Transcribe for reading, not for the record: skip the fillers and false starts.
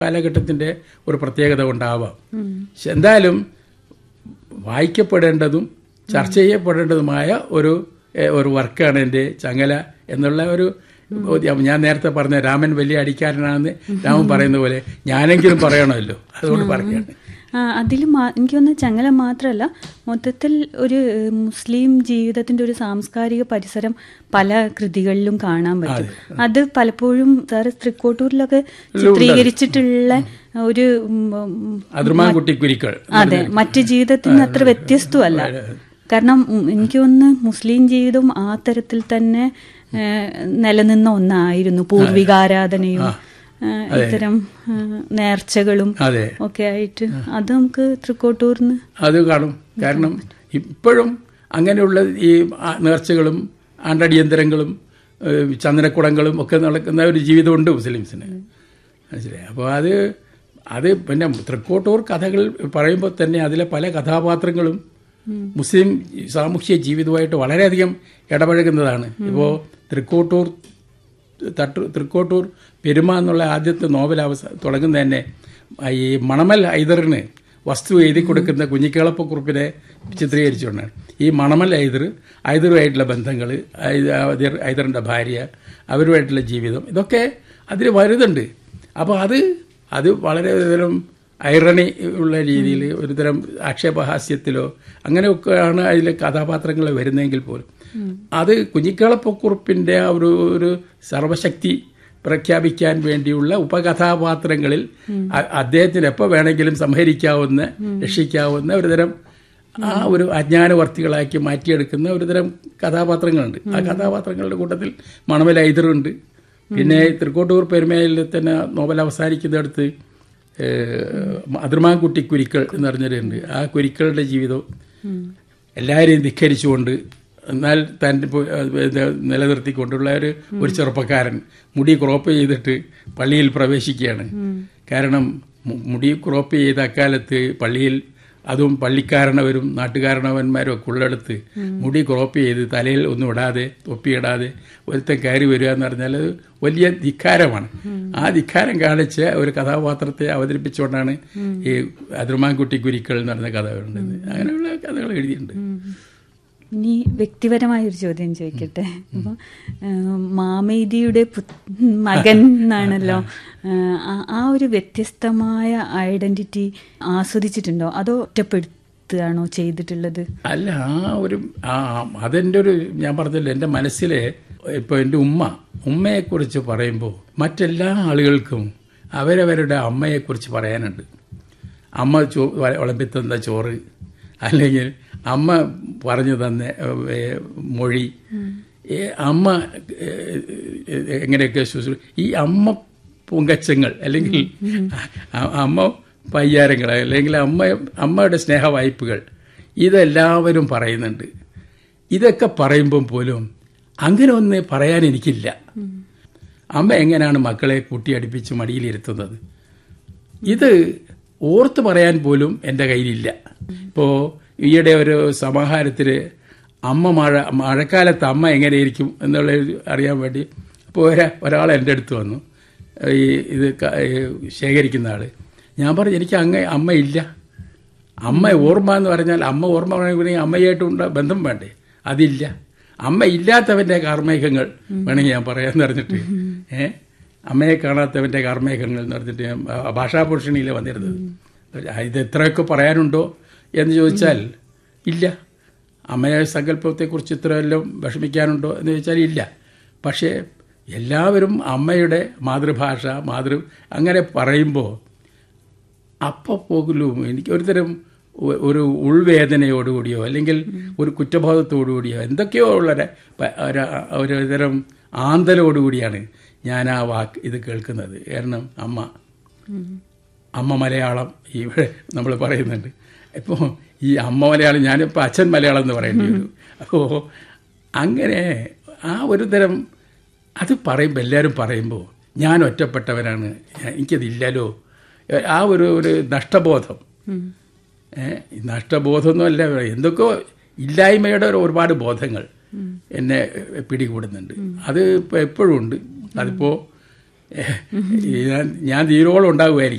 കാലഘട്ടത്തിൻ്റെ ഒരു പ്രത്യേകത കൊണ്ടാവാം. പക്ഷെ എന്തായാലും വായിക്കപ്പെടേണ്ടതും ചർച്ച ചെയ്യപ്പെടേണ്ടതുമായ ഒരു വർക്കാണ് എൻ്റെ ചങ്ങല എന്നുള്ള ഒരു, ഞാൻ നേരത്തെ പറഞ്ഞ രാമൻ വലിയ അടിക്കാരനാണെന്ന് രാമൻ പറയുന്ന പോലെ ഞാനെങ്കിലും പറയണമല്ലോ, അതുകൊണ്ട് പറയുകയാണ്. അതിൽ എനിക്ക് തോന്നുന്നു ചങ്ങല മാത്രമല്ല, മൊത്തത്തിൽ ഒരു മുസ്ലിം ജീവിതത്തിന്റെ ഒരു സാംസ്കാരിക പരിസരം പല കൃതികളിലും കാണാൻ പറ്റും. അത് പലപ്പോഴും സാറ് തൃക്കോട്ടൂരിലൊക്കെ ചിത്രീകരിച്ചിട്ടുള്ള ഒരു അതെ മറ്റു ജീവിതത്തിന് അത്ര വ്യത്യസ്തമല്ല. കാരണം എനിക്ക് തോന്നുന്നു മുസ്ലിം ജീവിതം ആ തരത്തിൽ തന്നെ നിലനിന്ന ഒന്നായിരുന്നു. പൂർവികാരാധനയും ഇത്തരം നേർച്ചകളും ഒക്കെ ആയിട്ട് അത് നമുക്ക് തൃക്കോട്ടൂർന്ന് അത് കാണും. കാരണം ഇപ്പോഴും അങ്ങനെയുള്ള ഈ നേർച്ചകളും ആണ്ടടിയന്തരങ്ങളും ചന്ദനക്കുടങ്ങളും ഒക്കെ നടക്കുന്ന ഒരു ജീവിതമുണ്ട് മുസ്ലിംസിന്, മനസ്സിലായി. അപ്പോൾ അത് പിന്നെ തൃക്കോട്ടൂർ കഥകൾ പറയുമ്പോൾ തന്നെ അതിലെ പല കഥാപാത്രങ്ങളും മുസ്ലിം സാമൂഹ്യ ജീവിതവുമായിട്ട് വളരെയധികം ഇടപഴകുന്നതാണ്. ഇപ്പോൾ തൃക്കോട്ടൂർ പെരുമ എന്നുള്ള ആദ്യത്തെ നോവൽ തുടങ്ങുന്ന തന്നെ ഈ മണമൽ ഹൈദറിന് വസ്തു എഴുതി കൊടുക്കുന്ന കുഞ്ഞിക്കേളപ്പക്കുറുപ്പിനെ ചിത്രീകരിച്ചുകൊണ്ടാണ്. ഈ മണമൽ ഹൈദറുമായിട്ടുള്ള ബന്ധങ്ങൾ, ഹൈദറിൻ്റെ ഭാര്യ, അവരുമായിട്ടുള്ള ജീവിതം, ഇതൊക്കെ അതിൽ വരുന്നുണ്ട്. അപ്പോൾ അത് വളരെതരം ഐറണി ഉള്ള രീതിയിൽ ഒരുതരം ആക്ഷേപഹാസ്യത്തിലോ അങ്ങനെയൊക്കെയാണ് അതിലെ കഥാപാത്രങ്ങൾ വരുന്നതെങ്കിൽ പോലും അത് കുഞ്ഞിക്കേളപ്പക്കുറുപ്പിൻ്റെ ഒരു സർവശക്തി പ്രഖ്യാപിക്കാൻ വേണ്ടിയുള്ള ഉപകഥാപാത്രങ്ങളിൽ അദ്ദേഹത്തിന് എപ്പോൾ വേണമെങ്കിലും സംഹരിക്കാവുന്ന, രക്ഷിക്കാവുന്ന ഒരുതരം ഒരു അജ്ഞാനവർത്തികളാക്കി മാറ്റിയെടുക്കുന്ന ഒരുതരം കഥാപാത്രങ്ങളുണ്ട്. ആ കഥാപാത്രങ്ങളുടെ കൂട്ടത്തിൽ മണമൽ ഹൈദറുണ്ട്. പിന്നെ തൃക്കോട്ടൂർ പെരുമയിൽ തന്നെ നോവൽ അവസാനിക്കുന്നിടത്ത് അതിർമാൻകുട്ടി കുരിക്കൾ എന്ന് പറഞ്ഞിട്ടുണ്ട്. ആ കുരിക്കളുടെ ജീവിതം എല്ലാവരെയും ധിക്കരിച്ചുകൊണ്ട് എന്നാൽ തൻ്റെ നിലനിർത്തിക്കൊണ്ടുള്ള ഒരു ചെറുപ്പക്കാരൻ മുടി ക്രോപ്പ് ചെയ്തിട്ട് പള്ളിയിൽ പ്രവേശിക്കുകയാണ്. കാരണം മുടി ക്രോപ്പ് ചെയ്ത അക്കാലത്ത് പള്ളിയിൽ, അതും പള്ളിക്കാരണവരും നാട്ടുകാരണവന്മാരും ഒക്കെ ഉള്ളെടുത്ത് മുടി ക്രോപ്പ് ചെയ്ത് തലയിൽ ഒന്നും ഇടാതെ തൊപ്പിയിടാതെ ഒരുത്തൻ കയറി വരിക എന്ന് പറഞ്ഞാൽ അത് വലിയ ധിക്കാരമാണ്. ആ ധിക്കാരം കാണിച്ച ഒരു കഥാപാത്രത്തെ അവതരിപ്പിച്ചുകൊണ്ടാണ് ഈ അതിർമാൻകുട്ടി കുരിക്കൾ എന്ന് പറഞ്ഞ കഥകളുണ്ട്. അങ്ങനെയുള്ള കഥകൾ എഴുതിയിട്ടുണ്ട്. ഇനി വ്യക്തിപരമായൊരു ചോദ്യം ചോദിക്കട്ടെ. അപ്പം മാമേദിയുടെ മകൻ എന്നാണല്ലോ, ആ ഒരു വ്യത്യസ്തമായ ഐഡന്റിറ്റി ആസ്വദിച്ചിട്ടുണ്ടോ അതോ ഒറ്റപ്പെടുത്തുകയാണോ ചെയ്തിട്ടുള്ളത്? അല്ല, അതെൻ്റെ ഞാൻ പറഞ്ഞല്ലോ, എൻ്റെ മനസ്സിലെ ഇപ്പോൾ എൻ്റെ ഉമ്മയെക്കുറിച്ച് പറയുമ്പോൾ മറ്റെല്ലാ ആളുകൾക്കും അവരവരുടെ അമ്മയെക്കുറിച്ച് പറയാനുണ്ട്. അമ്മ വിളമ്പിത്തന്ന ചോറ്, അല്ലെങ്കിൽ അമ്മ പറഞ്ഞു തന്ന മൊഴി, അമ്മ എങ്ങനെയൊക്കെ ഈ അമ്മ പൊങ്കച്ചങ്ങൾ, അല്ലെങ്കിൽ അമ്മ പയ്യാരങ്ങൾ, അല്ലെങ്കിൽ അമ്മയുടെ സ്നേഹവായ്പകൾ, ഇതെല്ലാവരും പറയുന്നുണ്ട്. ഇതൊക്കെ പറയുമ്പം പോലും അങ്ങനെ ഒന്ന് പറയാൻ എനിക്കില്ല. അമ്മ എങ്ങനെയാണ് മക്കളെ കൂട്ടിയടിപ്പിച്ച് മടിയിലിരുത്തുന്നത്, ഇത് ഓർത്ത് പറയാൻ പോലും എൻ്റെ കയ്യിലില്ല. ഇപ്പോൾ ഈയിടെ ഒരു സമാഹാരത്തിൽ മഴക്കാലത്ത് അമ്മ എങ്ങനെയായിരിക്കും എന്നുള്ളത് അറിയാൻ വേണ്ടി അപ്പോൾ ഒരാൾ എൻ്റെ അടുത്ത് വന്നു, ഇത് ശേഖരിക്കുന്ന ആൾ. ഞാൻ പറഞ്ഞു, എനിക്ക് അമ്മയില്ല. അമ്മ ഓർമ്മ എന്ന് പറഞ്ഞാൽ അമ്മ ഓർമ്മ പറയണമെങ്കിൽ അമ്മയായിട്ടുള്ള ബന്ധം വേണ്ടേ? അതില്ല. അമ്മ ഇല്ലാത്തവൻ്റെ കാർമേഘങ്ങൾ വേണമെങ്കിൽ ഞാൻ പറയാമെന്ന് പറഞ്ഞിട്ട് അമ്മയെ കാണാത്തവൻ്റെ കാർമേഘങ്ങൾ എന്ന് പറഞ്ഞിട്ട് ഞാൻ ഭാഷാഭൂഷണിയിൽ വന്നിരുന്നത്. ഇത് എത്രയൊക്കെ പറയാനുണ്ടോ എന്ന് ചോദിച്ചാൽ ഇല്ല. അമ്മയെ സങ്കല്പത്തെക്കുറിച്ച് ഇത്രയെല്ലാം വിഷമിക്കാനുണ്ടോ എന്ന് ചോദിച്ചാൽ ഇല്ല. പക്ഷേ എല്ലാവരും അമ്മയുടെ മാതൃഭാഷ അങ്ങനെ പറയുമ്പോൾ അപ്പോൾ പോകലും എനിക്ക് ഒരു ഉൾവേദനയോടുകൂടിയോ അല്ലെങ്കിൽ ഒരു കുറ്റബോധത്തോടുകൂടിയോ എന്തൊക്കെയോ ഉള്ള ഒരുതരം ആന്തലോടുകൂടിയാണ് ഞാൻ ആ ഇത് കേൾക്കുന്നത്. കാരണം അമ്മ മലയാളം ഇവിടെ നമ്മൾ പറയുന്നുണ്ട്. ഇപ്പോൾ ഈ അമ്മ മലയാളം, ഞാനിപ്പോൾ അച്ഛൻ മലയാളം എന്ന് പറയേണ്ടി വരും. അപ്പോൾ അങ്ങനെ ആ ഒരു തരം അത് പറയുമ്പോൾ എല്ലാവരും പറയുമ്പോൾ ഞാൻ ഒറ്റപ്പെട്ടവനാണ്, എനിക്കതില്ലല്ലോ, ആ ഒരു നഷ്ടബോധം. നഷ്ടബോധമൊന്നുമല്ല, എന്തൊക്കെയോ ഇല്ലായ്മയുടെ ഒരുപാട് ബോധങ്ങൾ എന്നെ പിടികൂടുന്നുണ്ട്. അത് ഇപ്പോൾ എപ്പോഴും ഉണ്ട്. അതിപ്പോൾ ഞാൻ തീരോളം ഉണ്ടാകുമായിരിക്കും.